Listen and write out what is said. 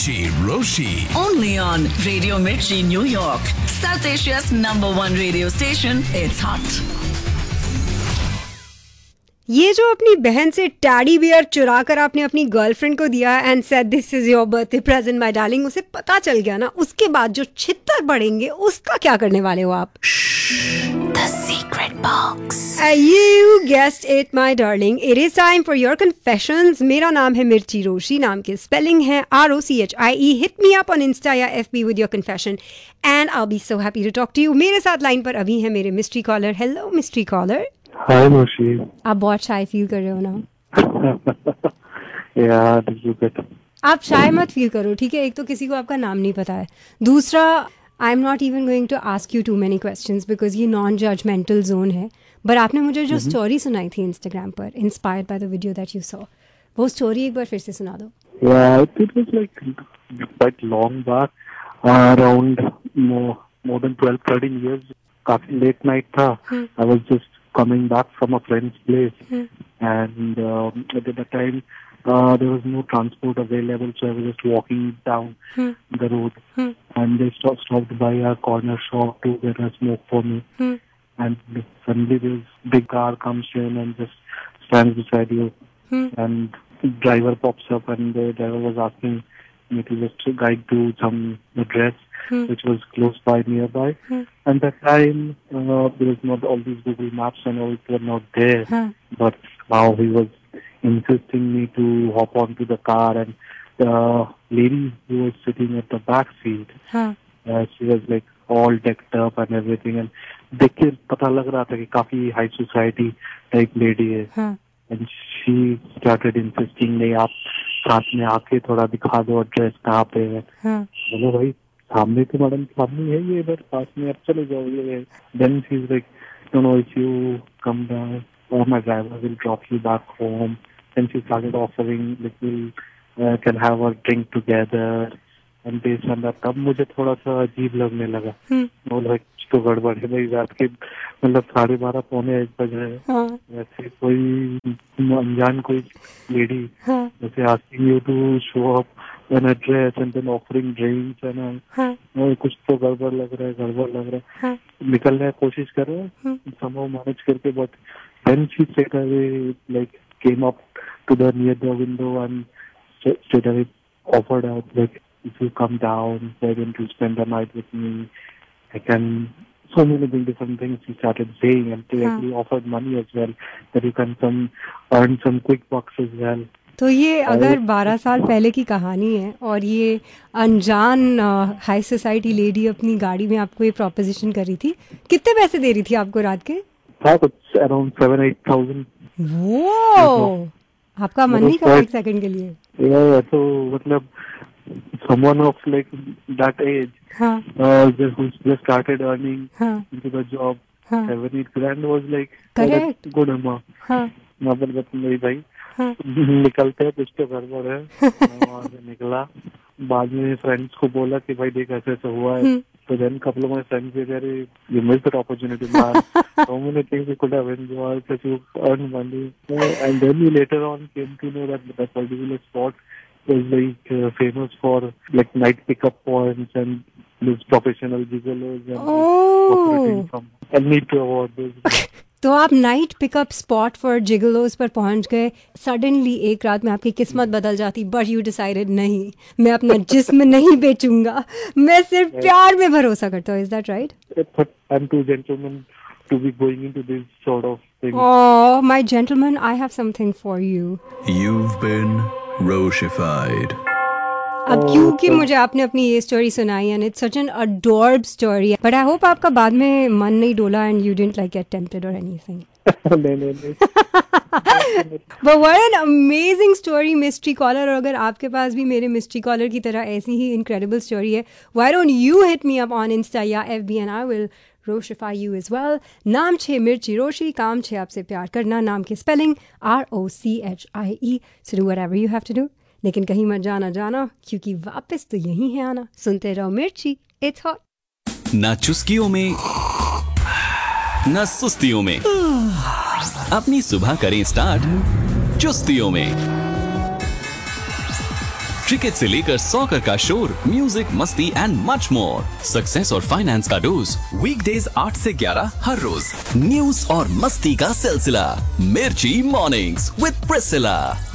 Mirchi Roshi. Only on Radio Mirchi, New York. South Asia's #1 radio station. It's hot. ये जो अपनी बहन से टैडी बियर चुरा कर आपने अपनी गर्लफ्रेंड को दिया and said this is your birthday present my darling, उसे पता चल गया ना, उसके बाद जो छित्तर पड़ेंगे उसका क्या करने वाले हो आप? The secret box. You guessed it, my darling. It is time for your confessions. मेरा नाम है मिर्ची रोशी, नाम की स्पेलिंग है ROCHIE. Hit me up on Insta या FB with your confession and I'll be so happy to talk to you. मेरे साथ लाइन पर अभी है मेरे mystery collar. Hello mystery collar. हाय मोशी. आप बहुत शाय फील कर रहे हो ना? यार आप शाय मत फील करो, ठीक है? एक तो किसी को आपका नाम नहीं पता है, दूसरा I am not even going to ask you to many questions because ये नॉन जजमेंटल जोन है. बट आपने मुझे जो स्टोरी सुनाई थी इंस्टाग्राम पर, inspired by the video that you saw, वो स्टोरी एक बार फिर से सुना दो. It was like quite long back, around more than 12-13 years. काफी लेट नाइट था. I was just coming back from a friend's place and at that time there was no transport available, so I was just walking down the road and they stopped by a corner shop to get a smoke for me and suddenly this big car comes in and just stands beside you and driver pops up and the driver was asking me to just guide to some address which was close by, nearby. And that time there was not all these Google Maps and all were not there. But now he was insisting me to hop onto the car and the lady who was sitting at the back seat, she was like all decked up and everything. And देख के पता लग रहा था कि काफी high society type lady है. And she started insisting नहीं आप साथ में आके थोड़ा दिखा दो एड्रेस कहाँ पे है. बोलो भाई सामने तो मैडम सामने है ये, इधर पास में, आप चले जाओ ये. Then she's like, no, if you come down, my driver will drop you back home. Then she started offering like we can have a drink together and this and that. तब मुझे थोड़ा सा अजीब लगने लगा. बोला कुछ तो गड़बड़ है भाई, रात के मतलब 12:30 पौने 1 बज रहे हैं. वैसे कोई अनजान कोई लेडी जैसे asking you to show up an address and then offering drinks and कुछ तो गड़बड़ लग रहा है. निकलने की कोशिश कर रहे हैं somehow manage करके, but then she straight away like came up to the near the window and straight away offered out like if you come down, why don't you spend the night with me? I can so many different things she started saying, and they actually offered money as well that you can earn some quick bucks as well. तो ये अगर 12 साल पहले की कहानी है और ये अनजान हाई सोसाइटी लेडी अपनी गाड़ी में आपको ये प्रोपोजिशन कर रही थी, कितने पैसे दे रही थी आपको रात के? था कुछ अराउंड 7-8,000. वो आपका मन नहीं करा एक सेकंड के लिए? तो मतलब someone of like that age just started earning into the job, 7-8 grand was like correct good amount. मेरी भाई निकलते हैं कुछ तो गड़बड़ है. वहाँ से निकला, बाद में फ्रेंड्स को बोला कि भाई देख ऐसे ऐसा हुआ है. So then couple of my friends said, you missed that opportunity, man. So many things you could have enjoyed, that you earn money. And then we later on came to know that that particular spot was like famous for like night pickup points and these professional gigolos and operating from. I need to avoid this. तो आप night pickup spot for जिगलोस पर पहुंच गए. Suddenly एक रात में आपकी किस्मत बदल जाती, बट यू डिसाइडेड नहीं, मैं अपना जिस्म नहीं बेचूंगा, मैं सिर्फ प्यार में भरोसा करता हूँ. Is that right? I'm too gentleman to be going into this sort of thing. Oh, my gentleman, I have something for you. You've been Roshified. अब क्योंकि मुझे आपने अपनी ये स्टोरी सुनाई and it's such an अडोर्ब story, but I hope आपका बाद में मन नहीं डोला and you didn't like get tempted और एनीथिंग. नहीं. But what an amazing story, mystery caller. और अगर आपके पास भी मेरे mystery caller की तरह ऐसी ही incredible story है, why don't you hit me up on Insta या FB and I will Roshify you as well. नाम छे मिर्ची रोशी, काम छे आपसे प्यार करना. नाम की spelling ROCHIE. So do whatever you have to do. लेकिन कहीं मत जाना क्योंकि वापस तो यही है आना. सुनते रहो मिर्ची, इट्स हॉट. ना चुस्कियों में ना सुस्तियों में, अपनी सुबह करें स्टार्ट चुस्तियों में. क्रिकेट से लेकर सॉकर का शोर, म्यूजिक, मस्ती एंड मच मोर। सक्सेस और फाइनेंस का डोज, वीकडेज 8 से 11 हर रोज। न्यूज और मस्ती का सिलसिला, मिर्ची मॉर्निंग्स विद प्रिसिला।